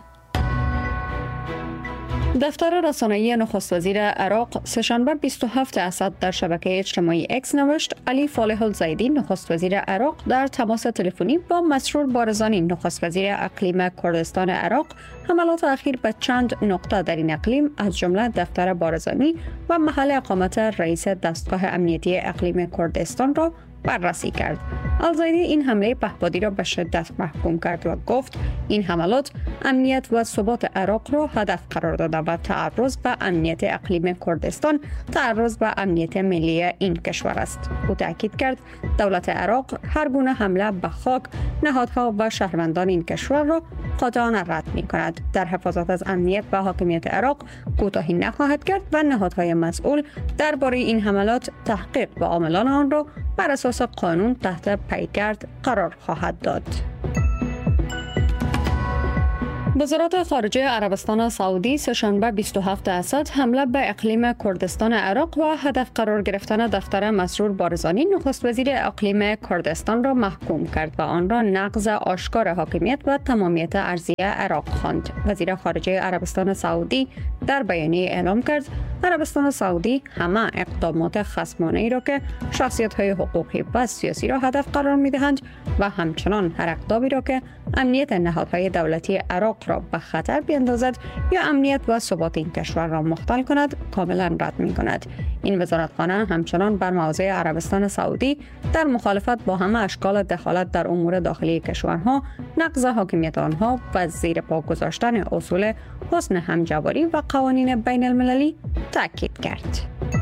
دفتر رسانه‌ای نخست وزیر عراق سه‌شنبه 27 اسد در شبکه اجتماعی اکس نوشت علی فالح الزیدی نخست وزیر عراق در تماس تلفنی با مسرور بارزانی نخست وزیر اقلیم کردستان عراق حملات اخیر به چند نقطه در این اقلیم از جمله دفتر بارزانی و محل اقامت رئیس دستگاه امنیتی اقلیم کردستان را بررسی کرد. الزیدی این حمله پهپادی را به شدت محکوم کرد و گفت این حملات امنیت و ثبات عراق را هدف قرار داده و تعرض به امنیت اقلیم کردستان تعرض به امنیت ملی این کشور است. او تاکید کرد دولت عراق هر گونه حمله به خاک، نهادها و شهروندان این کشور را قاطعانه رد می‌کند. در حفاظت از امنیت و حاکمیت عراق کوتاهی نخواهد کرد و نهادهای مسئول درباره این حملات تحقیق و عاملان آن را بر اساس قانون تحت پیگرد قرار خواهد داد. وزارت خارجه عربستان سعودی سه‌شنبه 27 اسد حمله به اقلیم کردستان عراق و هدف قرار گرفتن دفتر مسرور بارزانی نخست وزیر اقلیم کردستان را محکوم کرد و آن را نقض آشکار حاکمیت و تمامیت ارضی عراق خواند. وزیر خارجه عربستان سعودی در بیانیه اعلام کرد عربستان سعودی همه اقدامات خصمانه‌ای را که شخصیت‌های حقوقی و سیاسی را هدف قرار می‌دهند و همچنان هر اقدامی را که امنیت نهادهای دولتی عراق را به خطر بیندازد یا امنیت و ثبات این کشور را مختل کند کاملا رد می‌کند. این وزارتخانه همچنان بر مواضع عربستان سعودی در مخالفت با همه اشکال دخالت در امور داخلی کشورها، نقض حاکمیت آنها و زیر پا گذاشتن اصول حسن همجواری و قوانین بین المللی تاکید کرد.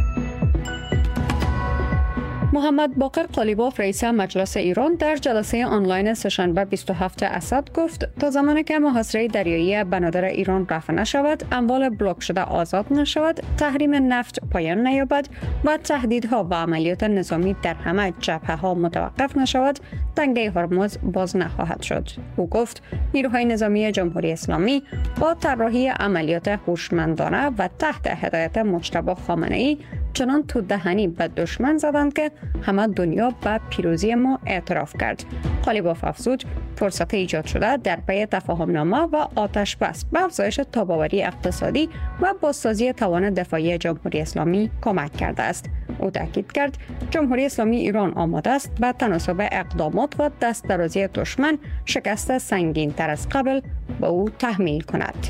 محمد باقر قالیباف رئیس مجلس ایران در جلسه آنلاین سه‌شنبه 27 اسد گفت تا زمانی که محاصره دریایی بنادر ایران رفع نشود، اموال بلاک شده آزاد نشود، تحریم نفت پایان نیابد و تهدیدها و عملیات نظامی در همه جبهه‌ها متوقف نشود، تنگه هرمز باز نخواهد شد. او گفت نیروهای نظامی جمهوری اسلامی با طراحی عملیات هوشمندانه و تحت هدایت مجتبی خامنه‌ای چنان تو دهنی به دشمن زدند که همه دنیا به پیروزی ما اعتراف کرد. قالیباف افزود فرصت ایجاد شده در پی تفاهمنامه و آتش بس به افزایش تاباوری اقتصادی و بازسازی توان دفاعی جمهوری اسلامی کمک کرده است. او تاکید کرد جمهوری اسلامی ایران آماده است به تناسب اقدامات و دست درازی دشمن شکست سنگین تر از قبل به او تحمیل کند.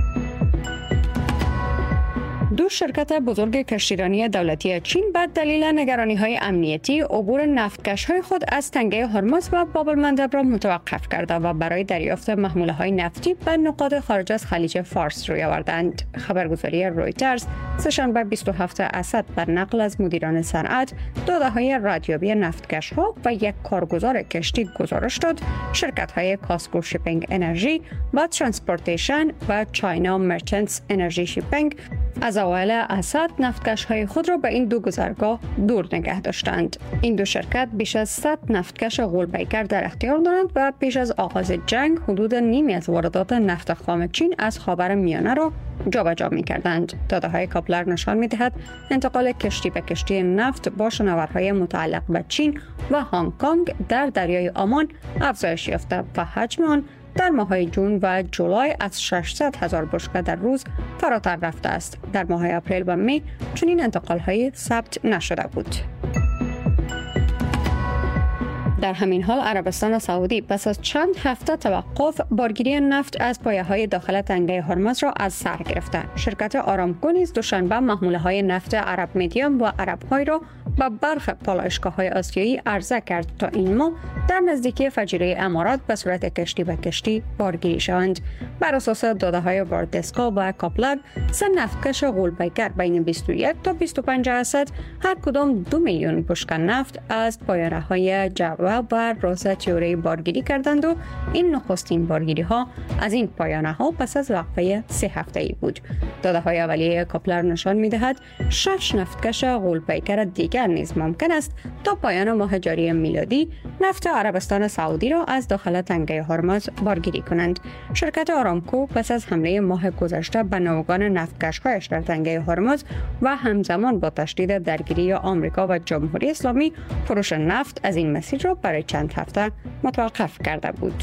دو شرکت بزرگ کشتیرانی دولتی چین به دلیل نگرانی‌های امنیتی عبور نفتکش‌های خود از تنگه هرمز و باب المندب را متوقف کرده و برای دریافت محموله‌های نفتی به نقاط خارج از خلیج فارس روی آوردند. خبرگزاری رویترز سه‌شنبه 27 اسد بر نقل از مدیران صنعت، داده‌های ردیابی نفتکش‌ها و یک کارگزار کشتی گزارش داد شرکت‌های کاسکو شیپینگ انرژی و ترانسپورتیشن و چاینا مرچنتس انرژی شیپینگ از اوایل اسد نفتکش‌های خود را به این دو گذرگاه دور نگه داشتند. این دو شرکت بیش از 100 نفتکش غول‌پیکر در اختیار دارند و پیش از آغاز جنگ حدود نیمی از واردات نفت خام چین از خاورمیانه را جابجا می‌کردند. داده‌های کاپلر نشان می‌دهد انتقال کشتی به کشتی نفت با شناورهای متعلق به چین و هنگ کنگ در دریای عمان افزایش یافته و حجم آن در ماه‌های جون و جولای از 600,000 بشکه در روز فراتر رفته است. در ماه‌های اپریل و می چنین انتقال‌های ثبت نشده بود. در همین حال عربستان سعودی پس از چند هفته توقف بارگیری نفت از پایه‌های داخل تنگه هرمز را از سر گرفته. شرکت آرامکو نیز دوشنبه محموله‌های نفت عرب مدیوم و عرب های را به برخی پالایشگاه‌های آسیایی عرضه کرد تا این ماه در نزدیکی فجیره امارات به صورت کشتی به کشتی بارگیری شوند. بر اساس داده‌های واردسکا و کاپلر، سه نفتکش غول‌پیکر بین 21 تا 25 اسد هر کدام 2 میلیون بشکه نفت از پایه‌های جعبه و راس تیوری بارگیری کردند و این نخستین بارگیری ها از این پایانه ها پس از وقفه 3 هفته‌ای بود. داده های اولیه کاپلر نشان می‌دهد 6 نفتکش غول‌پیکر دیگر نیز ممکن است تا پایان ماه جاری میلادی نفت عربستان سعودی را از داخل تنگه هرمز بارگیری کنند. شرکت آرامکو پس از حمله ماه گذشته به نوگان نفتکش‌هایش در تنگه هرمز و همزمان با تشدید درگیری آمریکا و جمهوری اسلامی فروش نفت از این مسیر را برای چند هفته متوقف کرده بود.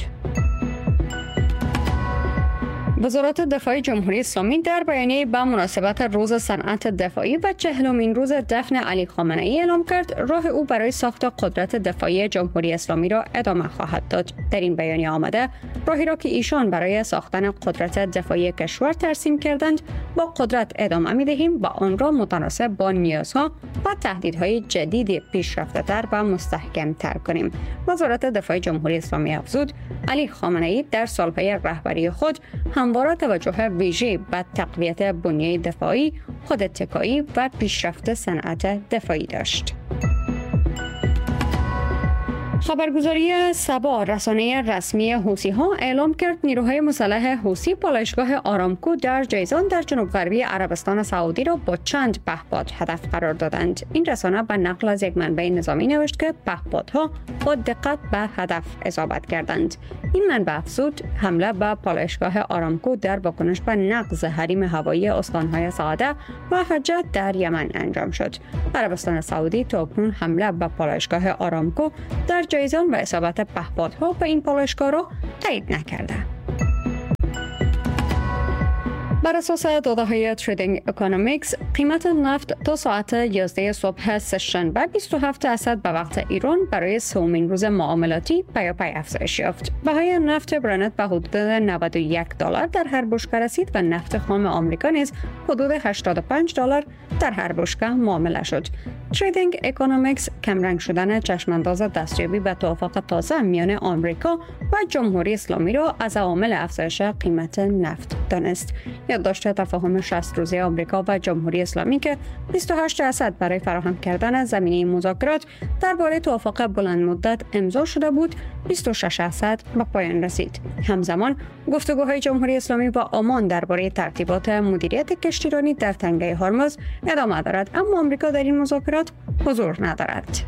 وزارت دفاع جمهوری اسلامی در بیانیه به مناسبت روز صنعت دفاعی و 40مین روز دفن علی خامنه‌ای اعلام کرد راه او برای ساخت قدرت دفاعی جمهوری اسلامی را ادامه خواهد داد. در این بیانیه آمده راهی را که ایشان برای ساختن قدرت دفاعی کشور ترسیم کردند با قدرت ادامه می‌دهیم و آن را متناسب با نیازها و تهدیدهای جدید پیشرفته‌تر و مستحکم‌تر کنیم. وزارت دفاع جمهوری اسلامی افزود علی خامنه‌ای در سالهای رهبری خود همواره توجه ویژه‌ای به تقویت بنیه دفاعی، خوداتکایی و پیشرفت صنعت دفاعی داشت. خبرگزاری سبا رسانه رسمی حوثی‌ها اعلام کرد نیروهای مسلح حوثی پالایشگاه آرامکو در جیزان در جنوب غربی عربستان سعودی را با چند پهپاد هدف قرار دادند. این رسانه به نقل از یک منبع نظامی نوشت که پهپادها با دقت به هدف اصابت کردند. این منبع افزود حمله به پالایشگاه آرامکو در واکنش به نقض حریم هوایی استانهای سعده و حجه در یمن انجام شد. عربستان سعودی تاکنون حمله به پالایشگاه آرامکو در جیزان و اصابت پهپادها به این پالایشگاه را تایید نکرده. بر اساس داده‌های تریدینگ اکونومیکس قیمت نفت تا ساعت 11 صبح سه‌شنبه 27% به وقت ایران برای سومین روز معاملاتی پیاپی افزایش یافت. بهای نفت برنت به حدود $91 در هر بشکه رسید و نفت خام آمریکا نیز حدود $85 در هر بشکه معامله شد. تریدینگ اکونومیکس کمرنگ شدن چشمانداز دستیابی به توافق تازه میان آمریکا و جمهوری اسلامی را از عوامل افزایش قیمت نفت دانست. یادداشت تفاهم 60 روزه آمریکا و جمهوری اسلامی که 28% برای فراهم کردن زمینه مذاکرات درباره توافق بلند مدت امضا شده بود، 26% به پایان رسید. همزمان گفتگوهای جمهوری اسلامی با عمان درباره ترتیبات مدیریت کشتیرانی در تنگه هرمز ادامه دارد، اما آمریکا در این مذاکرات حضور ندارد.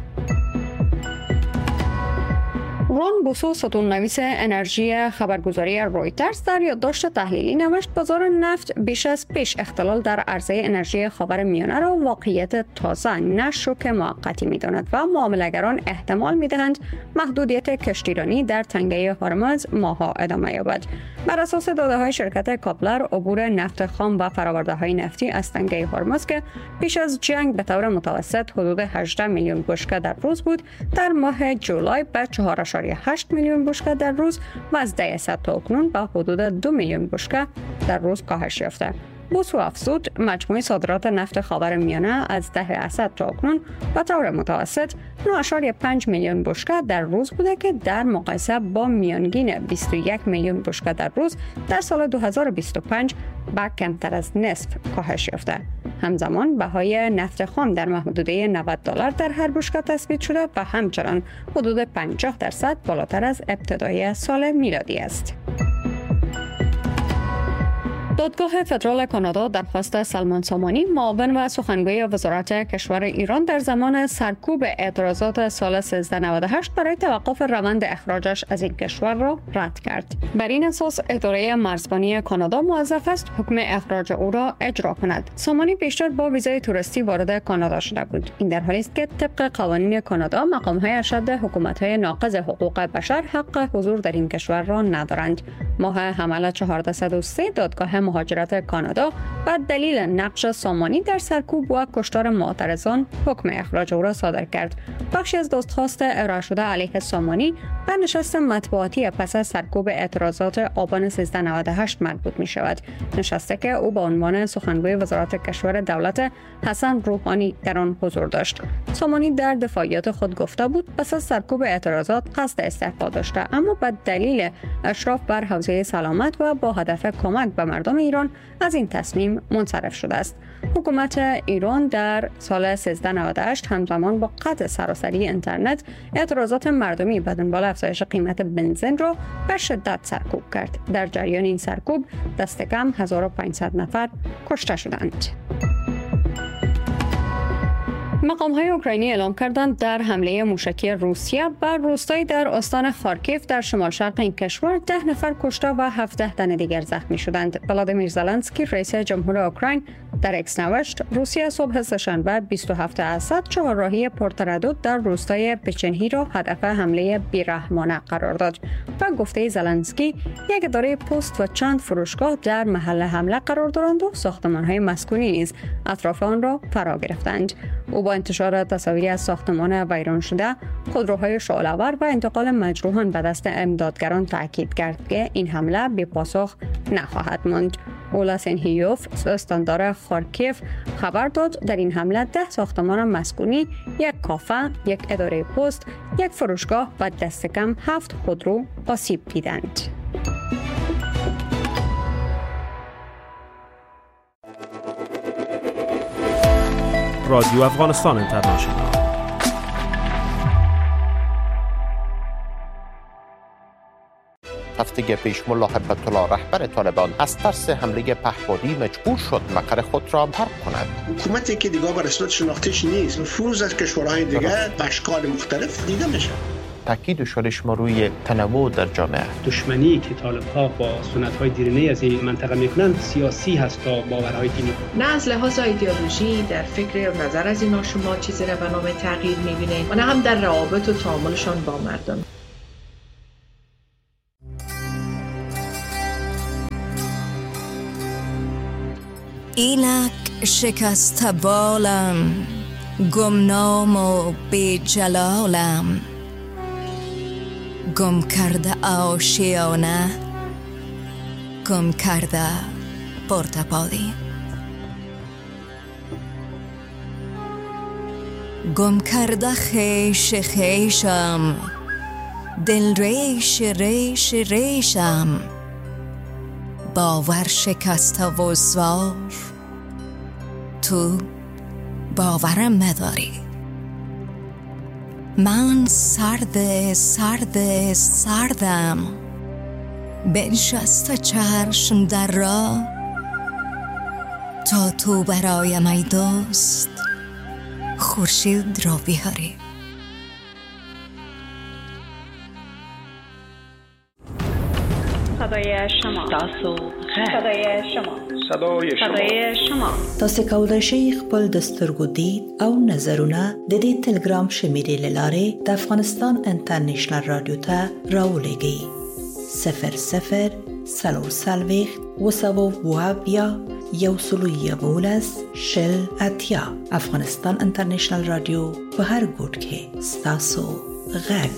رون بوسو ستون‌نویس انرژی خبرگزاری رویترز در یادداشت تحلیلی نوشت بازار نفت بیش از پیش اختلال در عرصه انرژی خاورمیانه را واقعیت تازه نه شوک موقتی می‌داند و معامله‌گران احتمال می‌دهند محدودیت کشتیرانی در تنگه هرمز ماه‌ها ادامه یابد. بر اساس داده‌های شرکت کاپلر، عبور نفت خام و فرآورده‌های نفتی از تنگه هرمز که پیش از جنگ به طور متوسط حدود 18 میلیون بشکه در روز بود، در ماه جولای به 4.8 میلیون بشکه در روز و از 10 تا اکنون به حدود 2 میلیون بشکه در روز کاهش یافته. بوسو افزود مجموع صادرات نفت خاورمیانه از 10 تا اکنون به طور متوسط 9.5 میلیون بشکه در روز بوده که در مقایسه با میانگین 21 میلیون بشکه در روز در سال 2025 با کمتر از نصف کاهش یافته. همزمان بهای نفت خام در محدوده $90 در هر بشکه تثبیت شده و همچنان حدود 50% بالاتر از ابتدای سال میلادی است. دادگاه فدرال کانادا درخواست سلمان سامانی، معاون و سخنگوی وزارت کشور ایران در زمان سرکوب اعتراضات سال 1398 برای توقف روند اخراجش از این کشور را رد کرد. بر این اساس اداره مرزبانی کانادا موظف است حکم اخراج او را اجرا کند. سامانی بیشتر با ویزای توریستی وارد کانادا شده بود. این در حالی است که طبق قوانین کانادا مقام‌های ارشد حکومت‌های ناقض حقوق بشر حق حضور در این کشور را ندارند. ماه حمل 1403 دادگاه مهاجرت کانادا به دلیل نقش سامانی در سرکوب و کشتار معترضان حکم اخراج او را صادر کرد. بخشی از دادخواست ارائه شده علیه سامانی به نشست مطبوعاتی پس از سرکوب اعتراضات آبان 1398 مربوط می شود. نشستی که او با عنوان سخنگوی وزارت کشور دولت حسن روحانی در آن حضور داشت. سامانی در دفاعیات خود گفته بود پس از سرکوب اعتراضات قصد استعفا داشته، اما به دلیل اشراف بر حوزه سلامت و با هدف کمک به مردم ایران از این تصمیم منصرف شده است. حکومت ایران در سال 1398 همزمان با قطع سراسری اینترنت اعتراضات مردمی به دنبال افزایش قیمت بنزین را به شدت سرکوب کرد. در جریان این سرکوب دست کم 1500 نفر کشته شدند. مقام‌های اوکراینی اعلام کردند در حمله موشکی روسیه بر روستایی در استان خارکیف در شمال شرق این کشور 10 نفر کشته و 17 تن دیگر زخمی شدند. ولادیمیر زلنسکی رئیس جمهور اوکراین در اکس نوشت روسیه صبح سه‌شنبه 27 اسد چهارراهی پرتردد در روستای پچنهی را هدف حمله بی‌رحمانه قرار داد و گفته زلنسکی یک اداره پست و چند فروشگاه در محل حمله قرار دارند و ساختمان‌های مسکونی نیز اطراف آن را فرا گرفتند. او با انتشار تصاویری از ساختمان ویران شده، خودروهای شعله‌آور و انتقال مجروحان به دست امدادگران تاکید کرد که این حمله بی پاسخ نخواهد ماند. اولا سنهیوف استاندار خارکیف خبر داد در این حمله 10 ساختمان مسکونی، یک کافه، یک اداره پست، یک فروشگاه و دست کم 7 خودرو آسیب دیدند. رادیو افغانستان اینترنشنال هفته پیش ملا هیبت الله رهبر طالبان از ترس حمله پهپادی مجبور شد مقر خود را ترک کند. حکومتی که دیگه به رسمیت شناختیش نیست، نفوذ از کشورهای دیگه به اشکال مختلف دیده میشه. تاکید شده شما روی تنوع در جامعه. دشمنی که طالب‌ها با سنت‌های دیرینه از این منطقه میکنن سیاسی هست تا باورهای دینی. نه از لحاظ ایدئولوژی در فکر و نظر از اینا شما چیزی را به نام تغییر میبینید و نه هم در روابط و تعاملشان با مردم. اینک شکست بالم، گمنام و بی جلالم، گم کرده آشیانه، گم کرده پرتقالی، گم کرده خیش خیشم، دل ریش ریش ریشم، باور شکسته و زوار، تو باورم نداری. من سردم، بنشسته چشم در راه، تا تو برایم ای دوست خورشید را بیاری. صدای شما، صدای شما، صدای شما. تاسو کولای شئ خپل د سترګو دید او نظرونه د دې ټلګرام شمیرې له لارې د افغانستان انټرنیشنل رادیو ته راولېږئ. 00 صلوصلوېښت وسوه یو سلو یولس شل اتیا. افغانستان انټرنیشنل رادیو په هر ګوټ کې ستاسو غږ.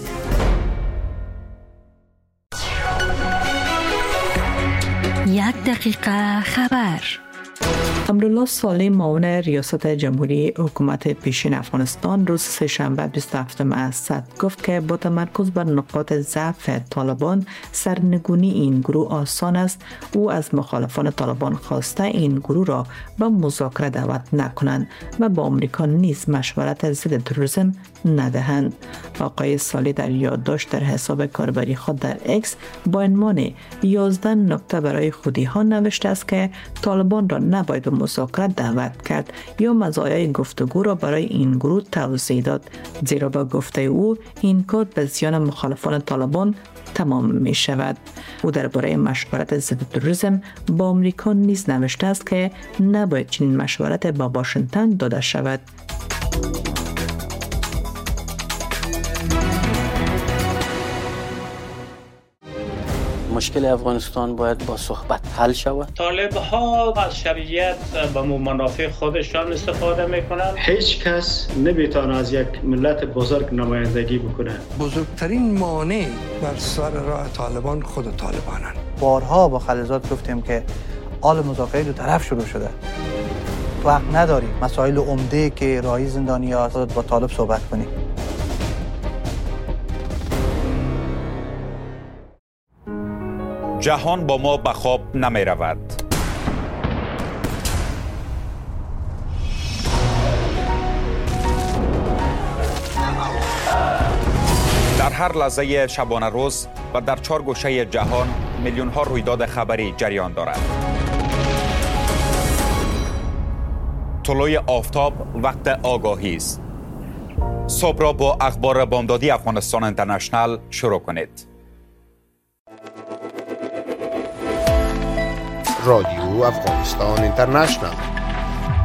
یک دقیقه خبر. امرالله صالح معاون ریاست جمهوری حکومت پیشین افغانستان روز سه‌شنبه 27 اسفند گفت که با تمرکز بر نقاط ضعف طالبان سرنگونی این گروه آسان است. او از مخالفان طالبان خواسته این گروه را به مذاکره دعوت نکنند و با آمریکا نیز مشورت ضد تروریسم ندهند. آقای صالح در یادداشت در حساب کاربری خود در اکس با عنوان 11 نکته برای خودی ها نوشته است که طالبان را نباید به مذاکره دعوت کرد یا مزایای گفتگو را برای این گروه توضیح داد، زیرا با گفته او این کار به زیان مخالفان طالبان تمام می شود. او درباره مشورت ضد تروریسم با آمریکا نیز نوشته است که نباید چنین مشورت با واشنگتن داده شود. مشکل افغانستان باید با صحبت حل شود. طالب ها از شرعیت به منافع خودشان استفاده میکنند. هیچ کس نمیتونه از یک ملت بزرگ نمایندگی بکنه. بزرگترین مانع بر سر راه طالبان خود طالبانند. بارها با خلیزات گفتیم که آل مذاکره دو طرف شروع شده. وقت نداری مسائل عمده که راهی زندانیان با طالب صحبت کنی. جهان با ما به خواب نمی رود. در هر لحظه شبانه روز و در 4 گوشه جهان میلیون ها رویداد خبری جریان دارد. طلوع آفتاب وقت آگاهی است. صبح را با اخبار بامدادی افغانستان اینترنشنال شروع کنید. رادیو افغانستان اینترنشنال